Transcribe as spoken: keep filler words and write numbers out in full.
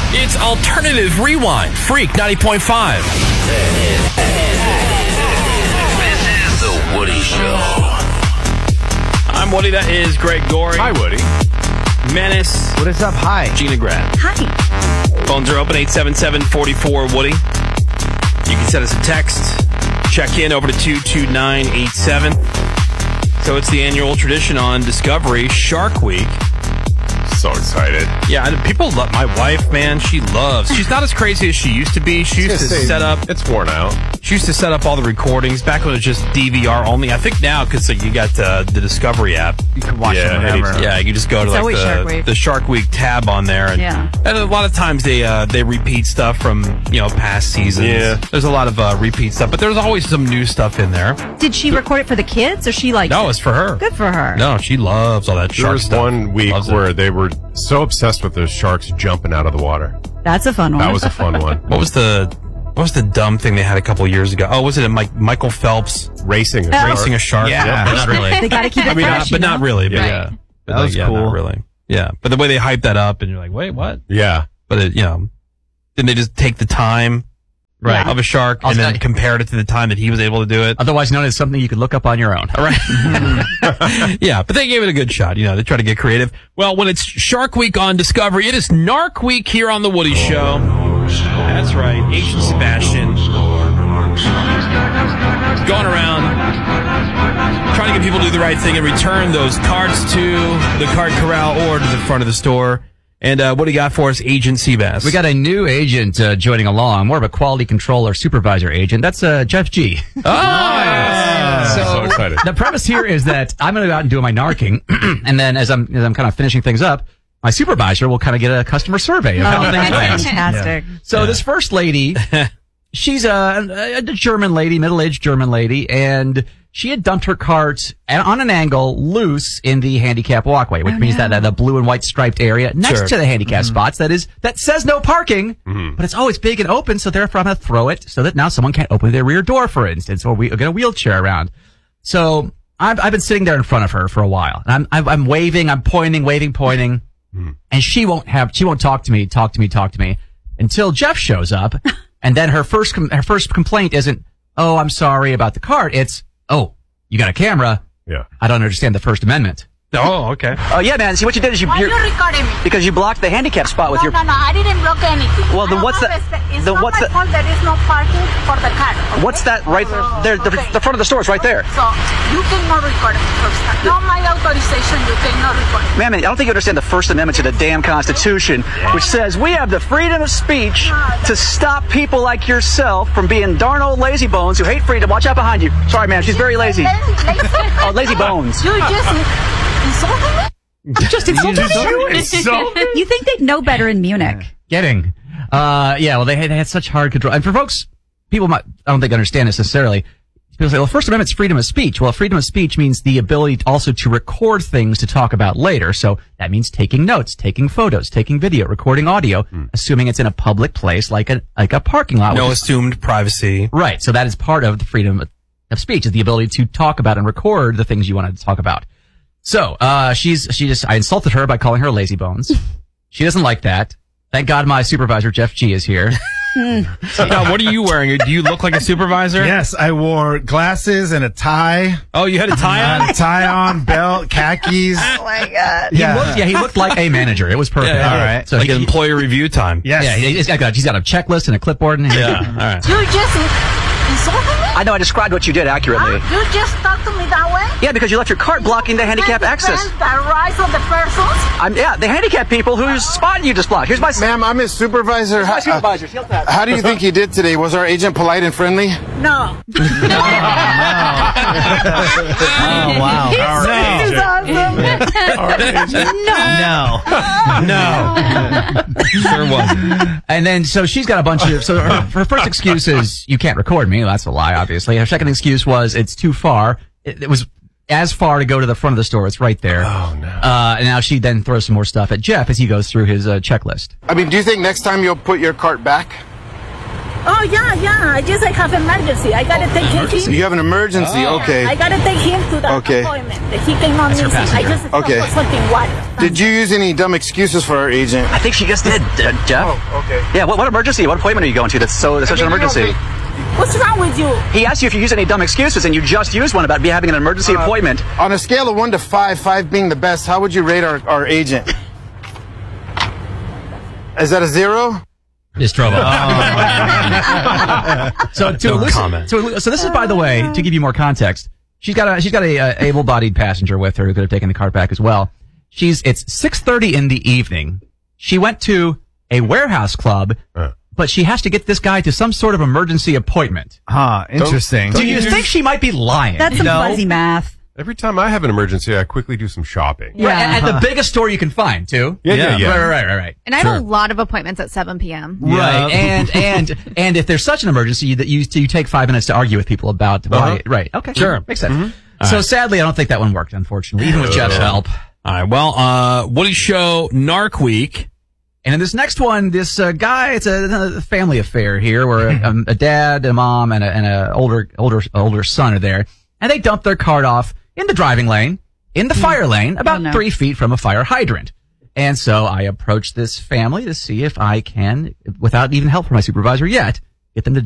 It's Alternative Rewind, Freak ninety point five. This is The Woody Show. I'm Woody, that is Greg Gorey. Hi, Woody. Menace. What is up? Hi. Gina Grad. Hi. Phones are open, eight seven seven, four four, Woody. You can send us a text. Check in over to two two nine eight seven. So it's the annual tradition on Discovery, Shark Week. So excited. Yeah, and people love my wife, man. She loves. She's not as crazy as she used to be. She used to Say, set up. It's worn out. She used to set up all the recordings back when it was just D V R only. I think now, because you got uh, the Discovery app. You can watch Yeah, it whenever. anytime. Yeah, you just go to It's like always Shark the, Week. the Shark Week tab on there, and, Yeah. and a lot of times they uh, they repeat stuff from you know past seasons. Yeah. There's a lot of uh, repeat stuff, but there's always some new stuff in there. Did she record it for the kids, or she like? No, it's for her. Good for her. No, she loves all that There shark was stuff. one week Loves it. where they were so obsessed with those sharks jumping out of the water. That's a fun one. That was a fun one. What was the what was the dumb thing they had a couple years ago? Oh, was it a Mike, Michael Phelps Racing a Oh. shark. racing a shark? Yeah. but not really. They got to keep it I mean, fresh, not, but you not know? really. But Yeah. yeah, But That like, was yeah, cool. Not really. Yeah, but the way they hype that up, and you're like, wait, what? Yeah. But it, you know, didn't they just take the time Right. of a shark I'll and then say- compared it to the time that he was able to do it? Otherwise known as something you could look up on your own. All right. Yeah, but they gave it a good shot. You know, they try to get creative. Well, when it's Shark Week on Discovery, it is Narc Week here on The Woody Show. That's right. Agent Sebastian going around trying to get people to do the right thing and return those cards to the card corral or to the front of the store. And uh, what do you got for us, Agent Seabass? We got a new agent uh, joining along, more of a quality controller supervisor agent. That's uh, Jeff G. Oh, nice. So, So excited. The premise here is that I'm going to go out and do my narking, and then as I'm as I'm kind of finishing things up, my supervisor will kind of get a customer survey of how Oh, things went. that's fantastic. So this first lady, she's a, a German lady, middle-aged German lady, and she had dumped her cart a- on an angle loose in the handicap walkway, which Oh, means no. that uh, the blue and white striped area next Sure. to the handicap spots that is that says no parking, but it's always big and open, so therefore I'm going to throw it so that now someone can't open their rear door, for instance, or we get a wheelchair around. So I've, I've been sitting there in front of her for a while, and I'm I'm, I'm waving, I'm pointing, waving, pointing. And she won't have, she won't talk to me, talk to me, talk to me until Jeff shows up. And then her first, com- her first complaint isn't, oh, I'm sorry about the cart. It's, oh, you got a camera. Yeah. I don't understand the First Amendment. Oh, okay. Oh, yeah, man. See, what you did is you... Why you're- are you recording me? because you blocked the handicap spot with No, your... no, no, I didn't block anything. Well, then I don't what's have the- respe- It's then not what's my the- fault there is no parking for the car. Okay? What's that right there? The, Okay. the front of the store is right there. So, you cannot record me first time. No, my authorization, you cannot record me. Man, I don't think you understand the First Amendment to the damn Constitution, which says we have the freedom of speech to stop people like yourself from being darn old lazy bones who hate freedom. Watch out behind you. Sorry, man. She's very lazy. Lazy? Oh, lazy bones. You just insulted me? Just insulted You me? You think they'd know better in Munich? Getting. Uh, yeah, well, they had, they had such hard control. And for folks, people might, I don't think understand this necessarily. People say, well, First Amendment's freedom of speech. Well, freedom of speech means the ability to also to record things to talk about later. So that means taking notes, taking photos, taking video, recording audio, assuming it's in a public place like a, like a parking lot. No which is- assumed privacy. Right. So that is part of the freedom of speech, is the ability to talk about and record the things you wanted to talk about. So, uh, she's, she just, I insulted her by calling her lazy bones. She doesn't like that. Thank God my supervisor, Jeff G, is here. Now, what are you wearing? Do you look like a supervisor? Yes, I wore glasses and a tie. Oh, you had a tie I had on? a tie on, belt, khakis. Oh my God. He Yeah. looked, yeah, he looked like a manager. It was perfect. Yeah, all right. So like he, an employee review time. Yes. yeah, he's got, he's got a checklist and a clipboard. And Yeah. All right. You just insulted me? I know I described what you did accurately. Huh? You just talked to me that way? Yeah, because you left your cart blocking the handicap Can't access. defend the rights of the persons? I'm, yeah, the handicap people whose spot you just blocked. Here's my... Ma'am, I'm his supervisor. my How, supervisor. Feel that. how do you think you did today? Was our agent polite and friendly? No. Oh, wow. This is awesome. No. No. Sure wasn't. And then, so she's got a bunch of, so her, her first excuse is, you can't record me. That's a lie, obviously. Her second excuse was, it's too far. It, it was as far to go to the front of the store. It's right there. Oh, no. Uh, and now she then throws some more stuff at Jeff as he goes through his uh, checklist. I mean, do you think next time you'll put your cart back? Oh, yeah, yeah. I just I have emergency. I gotta take him. You have an emergency. Okay. I gotta take him to the Okay. appointment. He came on missing. I just Okay. for something water. Did you use any dumb excuses for our agent? I think she just did, uh, Jeff. Oh, okay. Yeah, what, what emergency? What appointment are you going to that's so that's such an emergency? What's wrong with you? He asked you if you use any dumb excuses, and you just used one about me having an emergency Uh, appointment. On a scale of one to five, five being the best, how would you rate our, our agent? Is that a zero? Just drove up. so to No elucidate, comment. to elu- so this is, by the way, to give you more context. She's got a she's got a, uh able-bodied passenger with her who could have taken the car back as well. She's it's six thirty in the evening. She went to a warehouse club, Uh. but she has to get this guy to some sort of emergency appointment. Huh, interesting. Do you think she might be lying? That's some no. fuzzy math. Every time I have an emergency, I quickly do some shopping. Yeah. Right, at, at the biggest store you can find, too. Yeah, yeah, yeah. Right, right, right, right. And I have a lot of appointments at seven p.m. Right, and and and if there's such an emergency that you you take five minutes to argue with people about why, Uh-huh. right? Okay, Sure. makes sense. Mm-hmm. So right. sadly, I don't think that one worked. Unfortunately, even with Jeff's help. All right. Well, uh, Woody Show Narc Week. And in this next one, this uh, guy, it's a, a family affair here, where a, um, a dad, a mom, and a and a older older older son are there, and they dump their cart off in the driving lane, in the fire lane, about Oh, no. three feet from a fire hydrant. And so I approached this family to see if I can, without even help from my supervisor yet, get them to